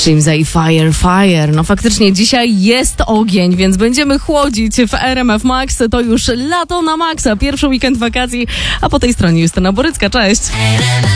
Shimza i Fire. No faktycznie dzisiaj jest ogień, więc będziemy chłodzić w RMF Max. To już lato na maksa, pierwszy weekend wakacji, a po tej stronie Justyna Borycka. Cześć!